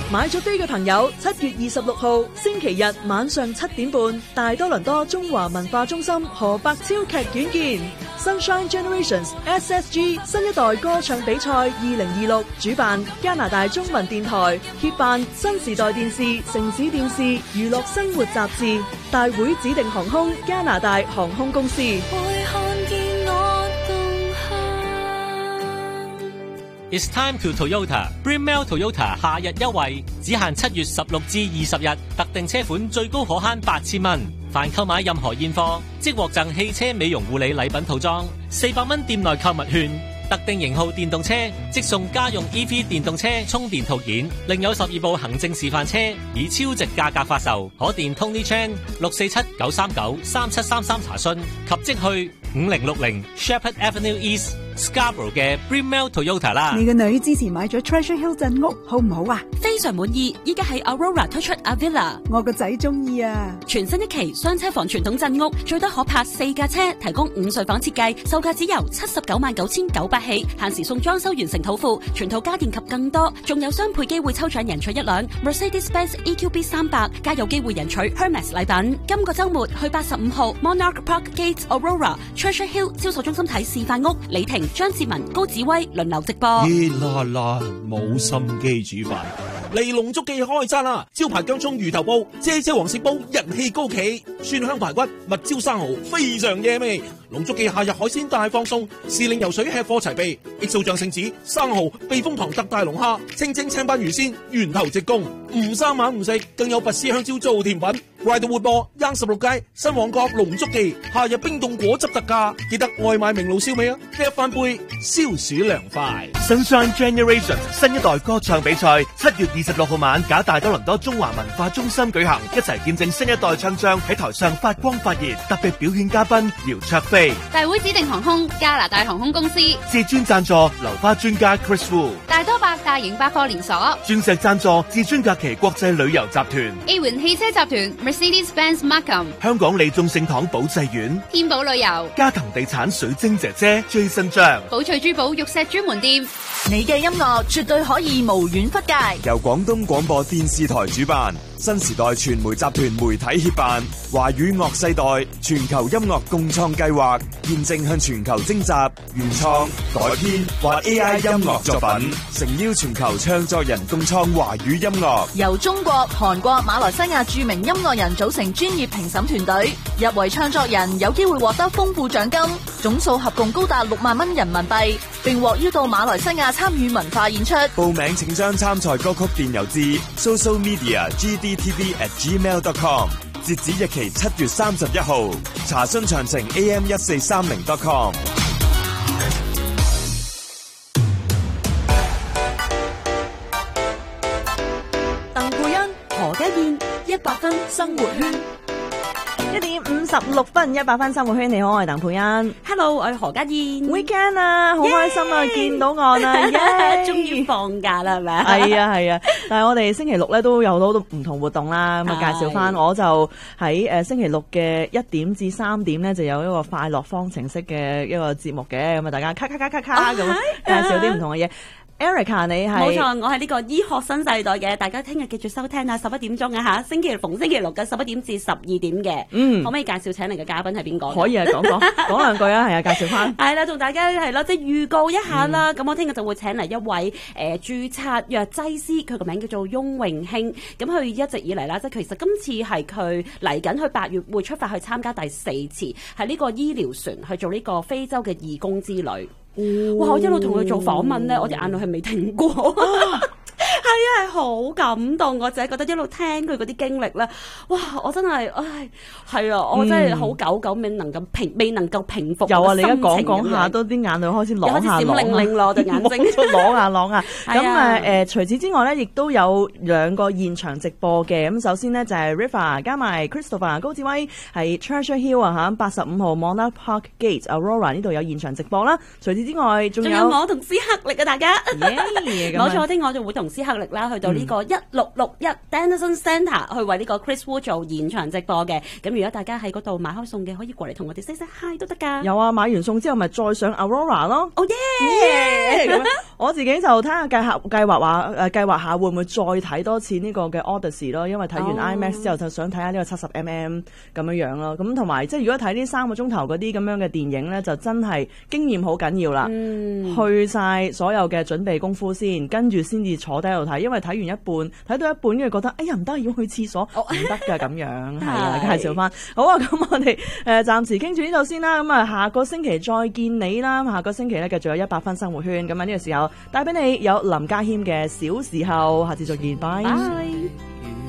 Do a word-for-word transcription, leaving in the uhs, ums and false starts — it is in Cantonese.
買咗飛嘅朋友，七月二十六號星期日晚上七點半，大多倫多中華文化中心何伯超劇院見。Sunshine Generations S S G 新一代歌唱比賽二零二六主辦，加拿大中文電台協辦，新時代電視、城市電視、娛樂生活雜誌，大會指定航空加拿大航空公司。 It's time to Toyota. Brunel Toyota 夏日優惠，只限七月十六至二十日，特定車款最高可慳八千蚊。凡購買任何現貨，即獲贈汽車美容護理禮品套裝，四百蚊店內購物券。特定型號電動車即送家用 E V 電動車充電套件，另有十二部行政示範車以超值價格發售。可電 Tony Chan 六四七九三九三七三三查詢，及即去五零六零 Shepherd Avenue East Scarborough 嘅 Brunel Toyota 啦。 你個女之前買咗 Treasure Hill 鎮屋，好唔好啊？ 非常滿意，依家喺 Aurora 推出 Avila， 我個仔中意啊！ 全新一期雙車房傳統鎮屋，最多可泊四架車，提供五睡房設計，售價只由七十九萬九千九百起，限時送裝修完成土庫，全套家電及更多，仲有雙倍機會抽獎贏取一輛 Mercedes-Benz E Q B 三百，加有機會贏取 Hermes 禮品。今個週末去八十五號 Monarch Park Gate Aurora Treasure Hill 銷售中心睇示範屋，李婷、張志文、高子威輪流直播。 熱辣辣，冇心機煮飯。嚟龍足記開餐啦！招牌薑蔥魚頭煲、啫啫黃色煲人氣高企，蒜香排骨、蜜椒生蠔非常惹味。龍足記夏日海鮮大放送，時令游水吃貨齊備，X O醬聖子、生蠔、避風塘特大龍蝦、清蒸青斑魚鮮、源頭直供，唔生猛唔食，更有拔絲香蕉做甜品。Ryder 活播，Young 十六街新旺角龍足記，夏日冰凍果汁特價，記得外賣名爐燒味啊！一翻杯消暑涼快。 Sunshine Generation 新一代歌唱比賽七月二十六號晚，搞大多倫多中華文化中心舉行，一齊見證新一代唱將喺台上發光發熱。特別表演嘉賓姚焯菲， 大會指定航空加拿大航空公司， 至尊贊助流花專家 Chris Wu， 大多百大型百貨連鎖， 鑽石贊助至尊假期國際旅遊集團， A 環汽車集團 Mercedes-Benz Markham， 香港利眾聖堂保濟院， 天寶旅遊， 嘉騰地產水晶姐姐 Jason 張， 寶翠珠寶玉石專門店。 你嘅音樂絕對可以無遠弗屆， 由廣東廣播電視台主辦，新時代傳媒集團媒體協辦，華語樂世代全球音樂共創計劃，現正向全球徵集原創、改編或 A I 音樂作品，誠邀全球唱作人共創華語音樂。 由中國、韓國、馬來西亞著名音樂人組成專業評審團隊，入圍唱作人有機會獲得豐富獎金，總數合共高達六萬蚊人民幣，並獲邀到馬來西亞參與文化演出。 報名請將參賽歌曲電郵至 social media g d t v at gmail dot com， 截止日期七月三十一號，查詢詳情 a m 一四三零 dot com。 鄧佩欣、何家燕，一百分生活圈。一點五十六分，一百分生活圈。你好，我係鄧佩欣。 Hello，我係何家燕。 Weekend 啊，好開心啊，見到我啦， 終於放假啦，係咪？ 係啊係啊，但係我哋星期六咧都有好多唔同活動啦。咁啊，介紹翻，我就喺誒星期六嘅一點至三點咧，就有一個快樂方程式嘅一個節目嘅。咁啊，大家咔咔咔咔咔咁介紹啲唔同嘅嘢。Erica， 你係冇錯，我係呢個醫學新世代嘅，大家聽日記住收聽啊，十一點鐘啊嚇，星期逢星期六嘅十一點至十二點嘅。嗯，可唔可以介紹請嚟嘅嘉賓係邊個？ 可以啊，講講講兩句啊，係啊，介紹翻。係啦， 同大家係咯，即係預告一下啦。咁、嗯、我聽日就會請嚟一位誒、呃、註冊藥劑師，佢個名叫做翁永興。咁佢一直以嚟啦，即係其實今次係佢嚟緊，佢八月會出發去參加第四次係呢個醫療船去做呢個非洲嘅義工之旅。哦、哇！我一路同佢做訪問咧，我隻眼淚係未停過。係啊，係好感動，我自己覺得一路聽佢嗰啲經歷咧，哇！我真係，唉，係啊，我真係好久久未能夠平，未能夠平復。 有啊，你而家講講下，都啲眼淚開始啷下啷， 閃靈靈咯，對眼睛啷下啷啊！咁啊，誒，除此之外咧，亦都有兩個現場直播嘅。咁首先呢，就係 River 加埋 Christopher 高志威係 Treasure Hill 啊嚇，八十五號 Monarch Park Gate Aurora 呢度有現場直播啦。除此之外，仲有， 有我同斯克力啊，大家。冇錯，聽我就會同斯克力啦，去到呢個一六六一 Dennison Centre 去為呢個 Chris Wu 做現場直播嘅。咁如果大家喺嗰度買開餸嘅，可以過嚟同我哋 say say hi 都得㗎。 有啊，買完餸之後咪再上 Aurora 咯。 哦耶！ 咁樣我自己就睇下計下計劃話誒計劃下會唔會再睇多次呢個嘅 Odyssey 咯，因為睇完 IMAX 之後就想睇下呢個七十 mm 咁樣樣咯。咁同埋即係如果睇呢三個鐘頭嗰啲咁樣嘅電影咧，就真係經驗好緊要啦。嗯、去晒所有嘅準備功夫先，跟住先至坐低喺度睇，因為睇完一半睇到一半，跟住覺得哎呀唔得，要去廁所唔得㗎咁樣。係啊，介紹翻好啊。咁我哋誒暫時傾住呢度先啦。咁啊，下個星期再見你啦。下個星期咧繼續有一百分生活圈。咁啊呢個時候帶俾你有林家謙嘅小時候，下次再見，拜。Bye